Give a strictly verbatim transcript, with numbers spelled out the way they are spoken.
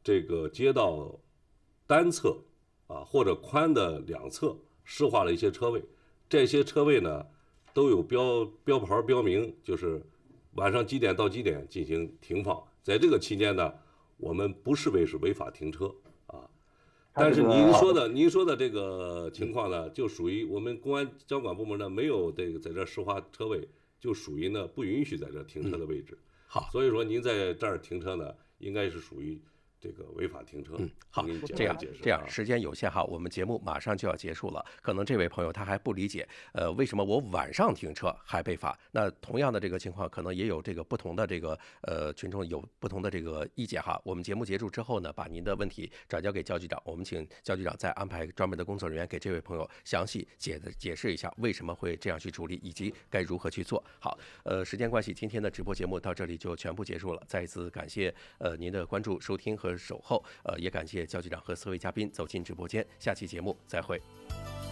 这个街道单侧啊或者宽的两侧施划了一些车位，这些车位呢都有标标牌标明，就是晚上几点到几点进行停放。在这个期间呢，我们不视为是违法停车啊。但是您说的您说的这个情况呢，就属于我们公安交管部门呢没有这个在这施划车位，就属于呢不允许在这停车的位置。 嗯、好， 所以说您在这儿停车呢，应该是属于这个违法停车。 嗯，好，这样这样，时间有限哈，我们节目马上就要结束了。可能这位朋友他还不理解，呃，为什么我晚上停车还被罚？那同样的这个情况，可能也有这个不同的这个呃群众有不同的这个意见哈。我们节目结束之后呢，把您的问题转交给焦局长，我们请焦局长再安排专门的工作人员给这位朋友详细解的解释一下为什么会这样去处理，以及该如何去做。好，呃，时间关系，今天的直播节目到这里就全部结束了。再一次感谢呃您的关注、收听和守候，呃。也感谢焦局长和四位嘉宾走进直播间，下期节目再会。